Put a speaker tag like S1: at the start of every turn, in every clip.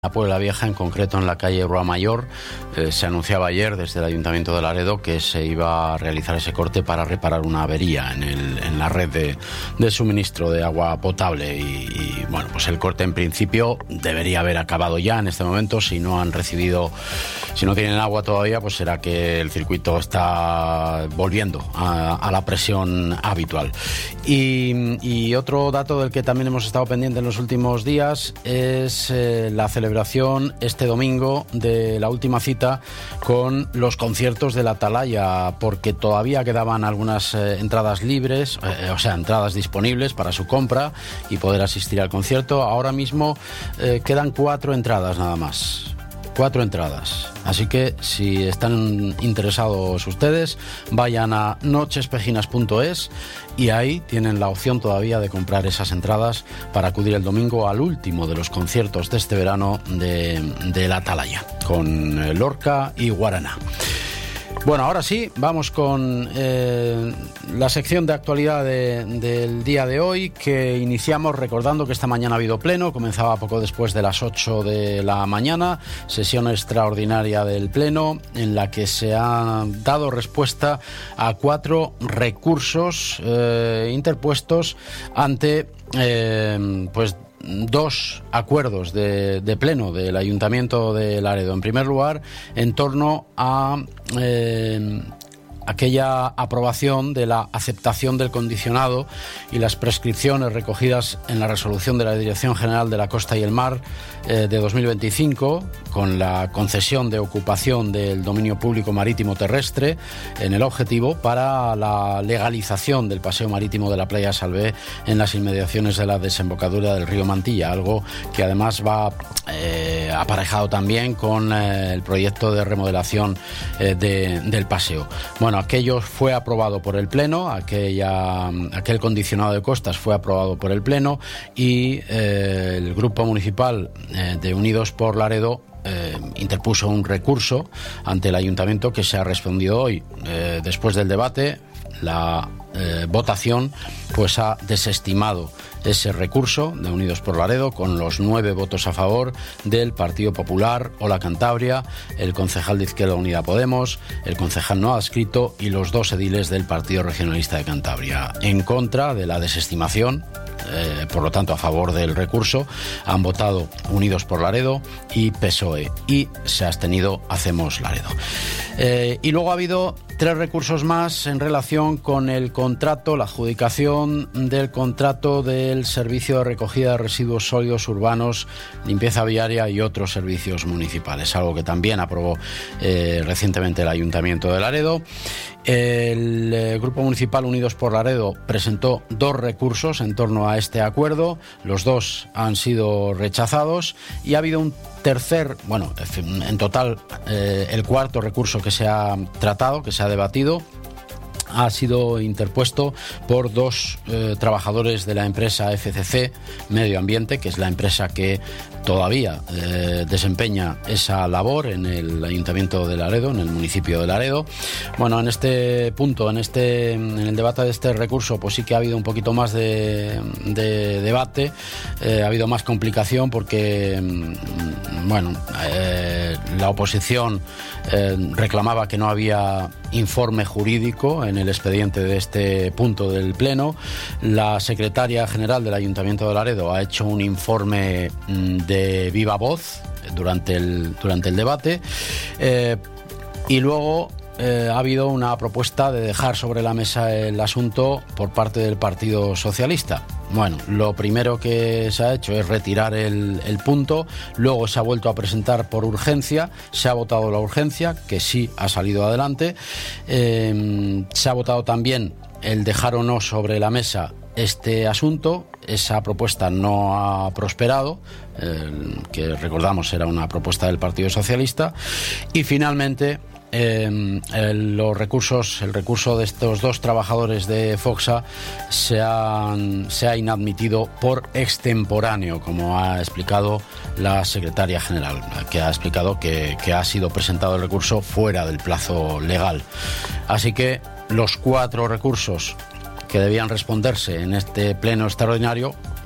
S1: La Puebla Vieja, en concreto en la calle Rua Mayor, se anunciaba ayer desde el Ayuntamiento de Laredo que se iba a realizar ese corte para reparar una avería en la red de suministro de agua potable y bueno, pues el corte en principio debería haber acabado ya en este momento. Si no tienen agua todavía, pues será que el circuito está volviendo a la presión habitual. Y otro dato del que también hemos estado pendientes en los últimos días es la celebración este domingo de la última cita con los conciertos de la Atalaya, porque todavía quedaban algunas entradas libres, entradas disponibles para su compra y poder asistir al concierto. Ahora mismo quedan 4 entradas nada más. 4 entradas. Así que si están interesados ustedes, vayan a nochespejinas.es y ahí tienen la opción todavía de comprar esas entradas para acudir el domingo al último de los conciertos de este verano de la Atalaya, con Lorca y Guaraná. Bueno, ahora sí, vamos con la sección de actualidad del día de hoy, que iniciamos recordando que esta mañana ha habido pleno. Comenzaba poco después de las 8 de la mañana, sesión extraordinaria del pleno en la que se ha dado respuesta a 4 recursos interpuestos ante 2 acuerdos de pleno del Ayuntamiento de Laredo. En primer lugar, en torno a aquella aprobación de la aceptación del condicionado y las prescripciones recogidas en la resolución de la Dirección General de la Costa y el Mar de 2025, con la concesión de ocupación del dominio público marítimo terrestre en el objetivo para la legalización del paseo marítimo de la playa Salvé en las inmediaciones de la desembocadura del río Mantilla, algo que además va aparejado también con el proyecto de remodelación del paseo. Bueno, aquello fue aprobado por el Pleno, aquel condicionado de costas fue aprobado por el Pleno y el Grupo Municipal de Unidos por Laredo interpuso un recurso ante el Ayuntamiento que se ha respondido hoy. Después del debate, la votación pues ha desestimado ese recurso de Unidos por Laredo con los 9 votos a favor del Partido Popular, Hola Cantabria, el concejal de Izquierda Unida Podemos, el concejal no adscrito y los 2 ediles del Partido Regionalista de Cantabria. En contra de la desestimación, por lo tanto a favor del recurso, han votado Unidos por Laredo y PSOE, y se ha abstenido Hacemos Laredo. Y luego ha habido 3 recursos más en relación con el contrato, la adjudicación del contrato del servicio de recogida de residuos sólidos urbanos, limpieza viaria y otros servicios municipales, algo que también aprobó recientemente el Ayuntamiento de Laredo. El Grupo Municipal Unidos por Laredo presentó 2 recursos en torno a este acuerdo, los 2 han sido rechazados y ha habido un tercer, en total el 4º recurso que se ha tratado, que se ha debatido, ha sido interpuesto por 2 trabajadores de la empresa FCC Medio Ambiente, que es la empresa que todavía desempeña esa labor en el Ayuntamiento de Laredo, en el municipio de Laredo. Bueno, en este punto, en el debate de este recurso, pues sí que ha habido un poquito más de debate, ha habido más complicación porque, la oposición reclamaba que no había informe jurídico en el expediente de este punto del Pleno. La secretaria general del Ayuntamiento de Laredo ha hecho un informe de viva voz durante el debate y luego ha habido una propuesta de dejar sobre la mesa el asunto por parte del Partido Socialista. Bueno, lo primero que se ha hecho es retirar el punto, luego se ha vuelto a presentar por urgencia, se ha votado la urgencia, que sí ha salido adelante, se ha votado también el dejar o no sobre la mesa este asunto. Esa propuesta no ha prosperado, que recordamos era una propuesta del Partido Socialista, y finalmente el recurso de estos 2 trabajadores de Foxa se ha inadmitido por extemporáneo, como ha explicado la secretaria general, que ha explicado que ha sido presentado el recurso fuera del plazo legal. Así que los 4 recursos que debían responderse en este pleno extraordinario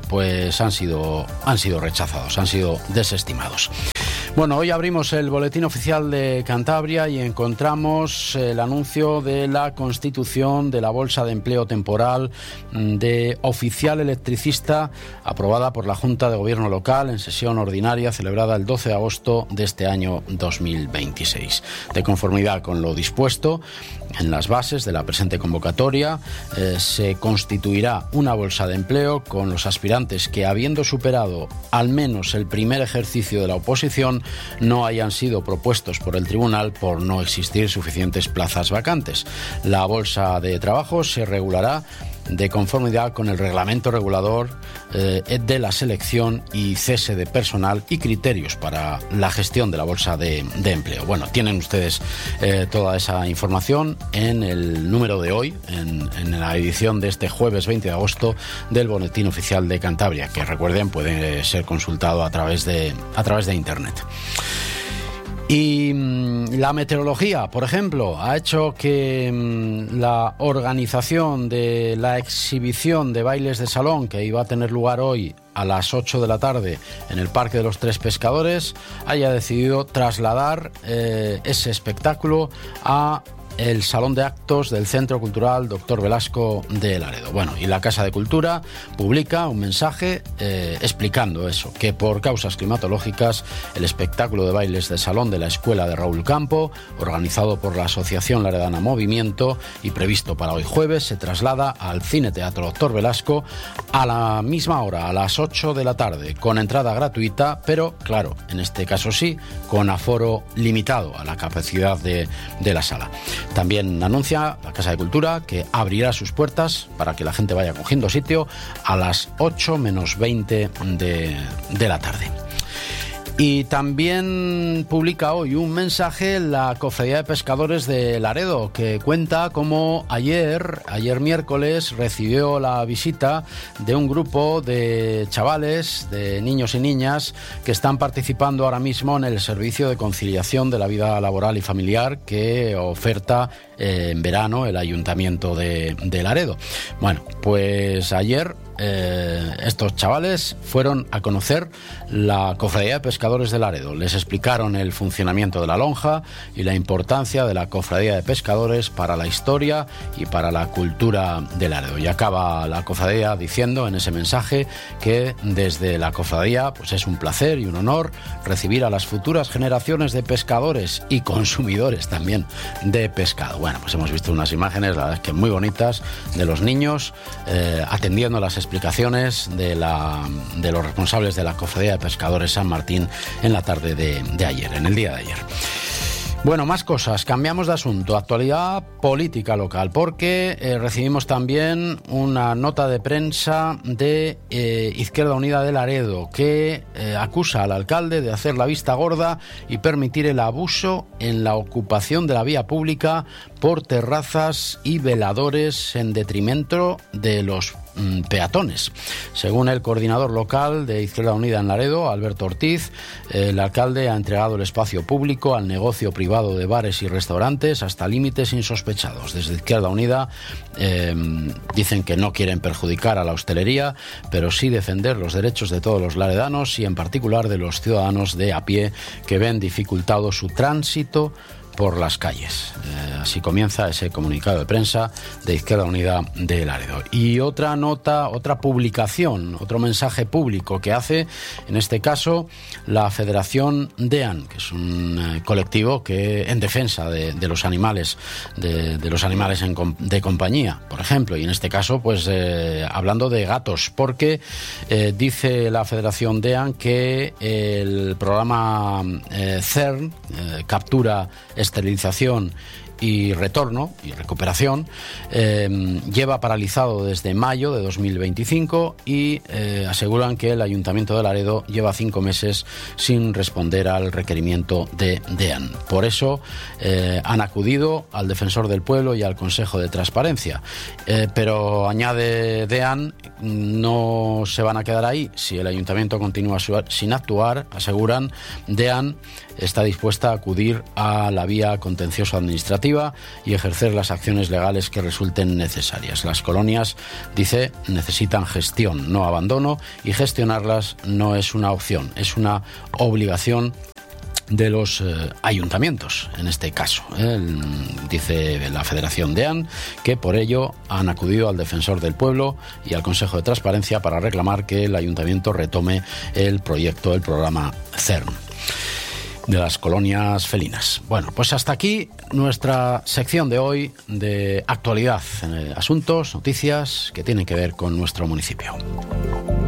S1: pues han sido rechazados, han sido desestimados. Bueno, hoy abrimos el Boletín Oficial de Cantabria y encontramos el anuncio de la constitución de la Bolsa de Empleo Temporal de oficial electricista aprobada por la Junta de Gobierno Local en sesión ordinaria celebrada el 12 de agosto de este año 2026. De conformidad con lo dispuesto en las bases de la presente convocatoria, se constituirá una bolsa de empleo con los aspirantes que, habiendo superado al menos el primer ejercicio de la oposición, no hayan sido propuestos por el tribunal por no existir suficientes plazas vacantes. La bolsa de trabajo se regulará de conformidad con el reglamento regulador de la selección y cese de personal y criterios para la gestión de la bolsa de empleo. Bueno, tienen ustedes toda esa información en el número de hoy, en la edición de este jueves 20 de agosto del Boletín Oficial de Cantabria, que recuerden puede ser consultado a través de Internet. Y la meteorología, por ejemplo, ha hecho que la organización de la exhibición de bailes de salón que iba a tener lugar hoy a las 8 de la tarde en el Parque de los Tres Pescadores haya decidido trasladar ese espectáculo a el Salón de Actos del Centro Cultural Dr. Velasco de Laredo. Bueno, y la Casa de Cultura publica un mensaje explicando eso, que por causas climatológicas el espectáculo de bailes de salón de la Escuela de Raúl Campo, organizado por la Asociación Laredana Movimiento y previsto para hoy jueves, se traslada al Cine Teatro Dr. Velasco a la misma hora, a las 8 de la tarde, con entrada gratuita, pero claro, en este caso sí, con aforo limitado a la capacidad de la sala. También anuncia la Casa de Cultura que abrirá sus puertas para que la gente vaya cogiendo sitio a las 8 menos 20 de la tarde. Y también publica hoy un mensaje la Cofradía de Pescadores de Laredo, que cuenta cómo ayer miércoles recibió la visita de un grupo de chavales, de niños y niñas, que están participando ahora mismo en el servicio de conciliación de la vida laboral y familiar que oferta en verano el Ayuntamiento de Laredo. Bueno, pues ayer estos chavales fueron a conocer la Cofradía de Pescadores de Laredo. Les explicaron el funcionamiento de la lonja y la importancia de la Cofradía de Pescadores para la historia y para la cultura de Laredo. Y acaba la cofradía diciendo en ese mensaje que desde la cofradía pues es un placer y un honor recibir a las futuras generaciones de pescadores y consumidores también de pescado. Bueno, pues hemos visto unas imágenes, la verdad es que muy bonitas, de los niños atendiendo las explicaciones de los responsables de la Cofradía de Pescadores San Martín en la tarde de ayer, en el día de ayer. Bueno, más cosas. Cambiamos de asunto. Actualidad política local, porque recibimos también una nota de prensa de Izquierda Unida de Laredo que acusa al alcalde de hacer la vista gorda y permitir el abuso en la ocupación de la vía pública por terrazas y veladores en detrimento de los peatones. Según el coordinador local de Izquierda Unida en Laredo, Alberto Ortiz, el alcalde ha entregado el espacio público al negocio privado de bares y restaurantes hasta límites insospechados. Desde Izquierda Unida dicen que no quieren perjudicar a la hostelería, pero sí defender los derechos de todos los laredanos y en particular de los ciudadanos de a pie que ven dificultado su tránsito por las calles. Así comienza ese comunicado de prensa de Izquierda Unida de Laredo. Y otra nota, otra publicación, otro mensaje público que hace, en este caso, la Federación DEAN, que es un colectivo que en defensa de los animales, de los animales de compañía, por ejemplo, y en este caso, pues hablando de gatos, porque dice la Federación DEAN que el programa CERN, captura, esterilización y retorno y recuperación lleva paralizado desde mayo de 2025 y aseguran que el Ayuntamiento de Laredo lleva 5 meses sin responder al requerimiento de DEAN. Por eso han acudido al Defensor del Pueblo y al Consejo de Transparencia, pero añade DEAN, no se van a quedar ahí. Si el Ayuntamiento continúa sin actuar, aseguran, DEAN está dispuesta a acudir a la vía contencioso administrativa iniciativa y ejercer las acciones legales que resulten necesarias. Las colonias, dice, necesitan gestión, no abandono, y gestionarlas no es una opción, es una obligación de los ayuntamientos, en este caso. Dice la Federación DEAN que por ello han acudido al Defensor del Pueblo y al Consejo de Transparencia para reclamar que el ayuntamiento retome el proyecto, el programa CERN de las colonias felinas. Bueno, pues hasta aquí nuestra sección de hoy de actualidad, asuntos, noticias que tienen que ver con nuestro municipio.